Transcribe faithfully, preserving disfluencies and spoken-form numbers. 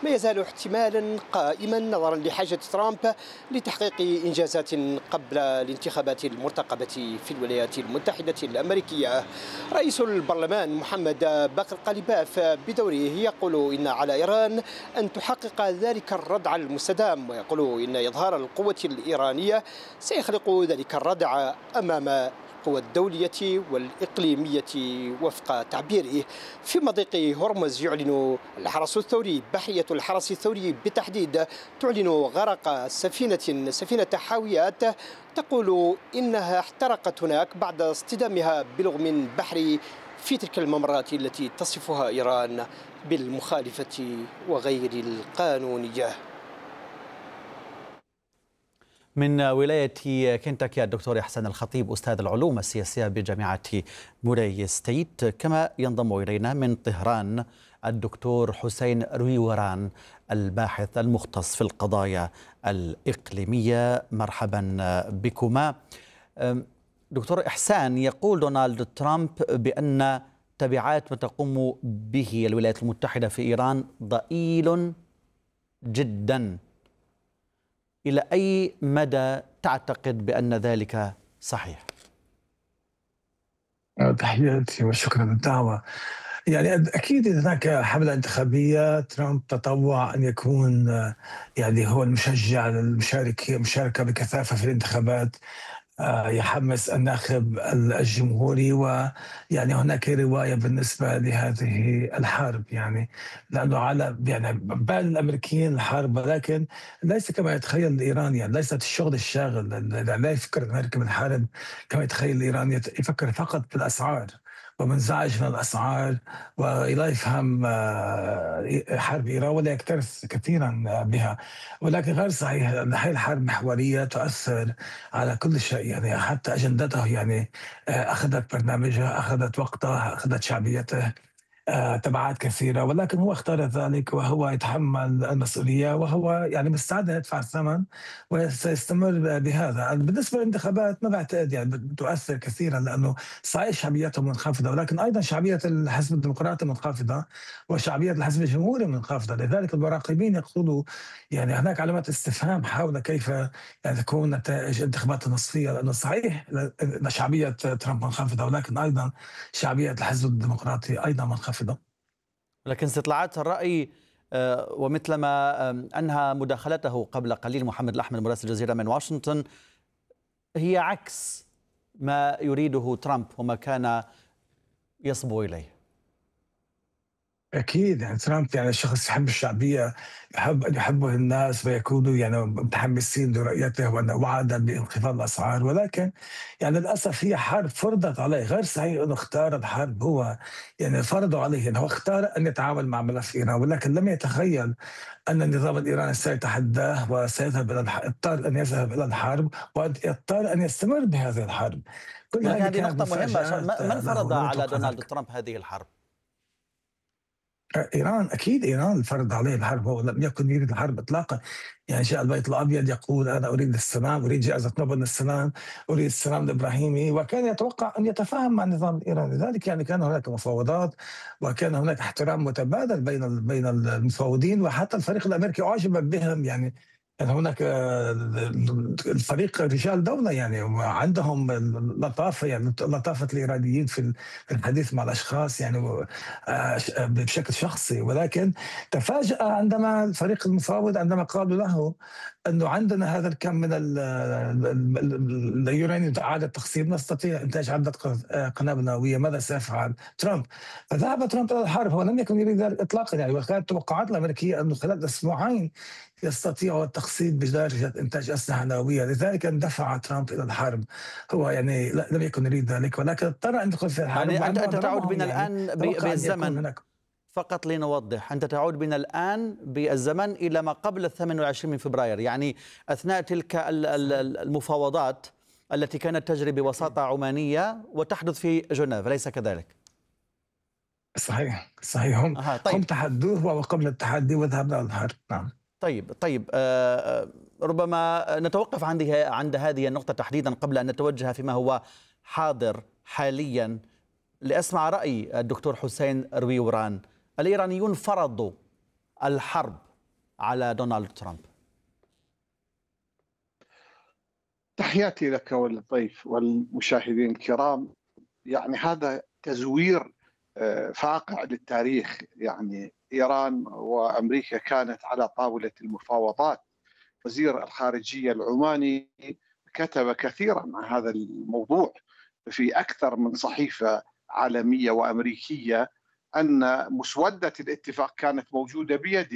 ما يزال احتمالا قائما نظرا لحاجة ترامب لتحقيق إنجازات قبل الانتخابات المرتقبة في الولايات المتحدة الأمريكية. رئيس البرلمان محمد بكر قليباف بدوره يقول إن على إيران أن تحقق ذلك الردع المستدام، ويقول إن إظهار القوة الإيرانية سيخلق ذلك الردع أمام القوى الدولية والإقليمية وفق تعبيره. في مضيق هرمز يعلن الحرس الثوري، بحرية الحرس الثوري بالتحديد، تعلن غرق سفينة سفينة حاويات تقول إنها احترقت هناك بعد اصطدامها بلغم بحري في تلك الممرات التي تصفها إيران بالمخالفة وغير القانونية. من ولاية كنتاكي الدكتور إحسان الخطيب أستاذ العلوم السياسية بجامعة موراي ستيت، كما ينضم إلينا من طهران الدكتور حسين رويوران الباحث المختص في القضايا الإقليمية. مرحبا بكما. دكتور إحسان، يقول دونالد ترامب بأن تبعات ما تقوم به الولايات المتحدة في إيران ضئيل جدا. إلى أي مدى تعتقد بأن ذلك صحيح؟ تحياتي وشكرا للدعوة. يعني أكيد هناك حملة انتخابية، ترامب تطوع أن يكون يعني هو المشجع للمشاركة مشاركة بكثافة في الانتخابات، يحمس الناخب الجمهوري. ويعني هناك رواية بالنسبة لهذه الحرب، يعني لأنه على يعني بال الأمريكيين الحرب، ولكن ليس كما يتخيل الإيراني، يعني ليست الشغل الشاغل. لا يفكر الأمريكي بالحرب كما يتخيل الإيراني، يفكر فقط بالأسعار ومنزعج من الأسعار، ولا يفهم حرب إيران ولا يكترث كثيرا بها. ولكن غير صحيح، هذه الحرب محورية تؤثر على كل شيء، يعني حتى أجندته يعني أخذت برنامجها، أخذت وقتها، أخذت شعبيته، تبعات كثيرة، ولكن هو اختار ذلك وهو يتحمل المسؤولية، وهو يعني مستعد يدفع الثمن وسيستمر بهذا. بالنسبة للانتخابات ما بعتقد يعني تؤثر كثيرا، لأنه صحيح شعبيته منخفضة، ولكن أيضا شعبية الحزب الديمقراطي منخفضة وشعبية الحزب الجمهوري منخفضة. لذلك المراقبين يقولوا يعني هناك علامات استفهام حول كيف يعني تكون نتائج الانتخابات النصفية، لأنه صحيح شعبية ترامب منخفضة، ولكن أيضا شعبية الحزب الديمقراطي أيضا منخفضة. لكن استطلاعات الرأي ومثلما أنهى مداخلته قبل قليل محمد الأحمد مراسل الجزيرة من واشنطن، هي عكس ما يريده ترامب وما كان يصبو إليه. أكيد يعني ترامب يعني شخص يحب الشعبية، يحب أن يحبه الناس ويكونوا يعني متحمسين لرؤيته، وأنه وعد بانخفاض الأسعار. ولكن يعني للأسف هي حرب فرضت عليه. غير صحيح أنه اختار الحرب، هو يعني فرضوا عليه، يعني هو اختار أن يتعامل مع ملف إيران، ولكن لم يتخيل أن النظام الإيراني سيتحداه وسيذهب إلى الحرب، اضطر أن يذهب إلى الحرب واضطر أن يستمر بهذه الحرب. كل هذه هذه نقطة مهمة. من فرض على دونالد ترامب هذه الحرب؟ إيران. أكيد إيران فرض عليه الحرب، هو لم يكن يريد الحرب إطلاقا. يعني جاء البيت الأبيض يقول أنا أريد السلام، أريد جائزة نوبل للسلام، أريد السلام الإبراهيمي، وكان يتوقع أن يتفاهم مع النظام الإيراني. لذلك يعني كان هناك مفاوضات، وكان هناك احترام متبادل بين بين المفاوضين، وحتى الفريق الأمريكي أعجب بهم. يعني يعني هناك الفريق رجال دولة، يعني عندهم لطافة، يعني لطافة الإيرانيين في الحديث مع الأشخاص يعني بشكل شخصي. ولكن تفاجأ عندما الفريق المفاوض عندما قالوا له أنه عندنا هذا الكم من اليورانيوم إعادة تقسيم، نستطيع إنتاج عدة قنابل نووية، ماذا سيفعل ترامب؟ فذهب ترامب إلى الحرب. هو لم يكن يريد ذلك إطلاقا، يعني وكانت التوقعات الأمريكية أنه خلال أسبوعين يستطيع التقسيم بدرجة إنتاج أسلحة نووية. لذلك اندفع ترامب إلى الحرب. هو يعني لم يكن يريد ذلك، ولكن اضطر أن يدخل في الحرب. يعني أنت, أنت تعود بنا يعني الآن بالزمن، فقط لنوضح، أنت تعود بنا الآن بالزمن إلى ما قبل الثامن والعشرين من فبراير، يعني أثناء تلك المفاوضات التي كانت تجري بوساطة عمانية وتحدث في جنيف، أليس كذلك؟ صحيح صحيح. هم آه طيب. هم تحدوه وقبل التحدي وذهبنا إلى الحرب. نعم. طيب طيب آه ربما نتوقف عند عند هذه النقطة تحديدا قبل أن نتوجه فيما هو حاضر حاليا، لأسمع رأي الدكتور حسين رويوران. الإيرانيون فرضوا الحرب على دونالد ترامب؟ تحياتي لك وللضيف والمشاهدين الكرام. يعني هذا تزوير فاقع للتاريخ. يعني إيران وأمريكا كانت على طاولة المفاوضات. وزير الخارجية العماني كتب كثيرا عن هذا الموضوع في أكثر من صحيفة عالمية وأمريكية، أن مسودة الاتفاق كانت موجودة بيده.